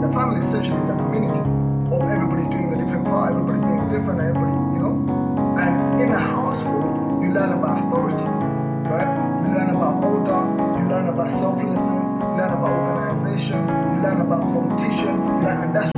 a family essentially is a community of everybody doing a different part, everybody being different, everybody, you know. And in a household, you learn about authority, right? You learn about order, you learn about selflessness, you learn about organization, you learn about competition, and that's